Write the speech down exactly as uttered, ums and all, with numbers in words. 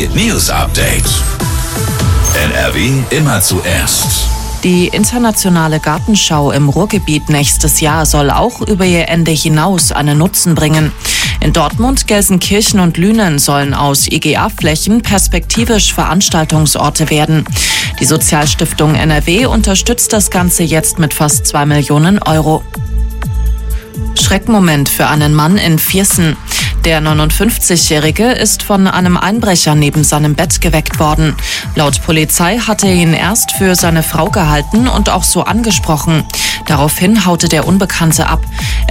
W News Update. N R W immer zuerst. Die internationale Gartenschau im Ruhrgebiet nächstes Jahr soll auch über ihr Ende hinaus einen Nutzen bringen. In Dortmund, Gelsenkirchen und Lünen sollen aus I G A-Flächen perspektivisch Veranstaltungsorte werden. Die Sozialstiftung N R W unterstützt das Ganze jetzt mit fast zwei Millionen Euro. Schreckmoment für einen Mann in Viersen. Der neunundfünfzigjährige ist von einem Einbrecher neben seinem Bett geweckt worden. Laut Polizei hatte er ihn erst für seine Frau gehalten und auch so angesprochen. Daraufhin haute der Unbekannte ab.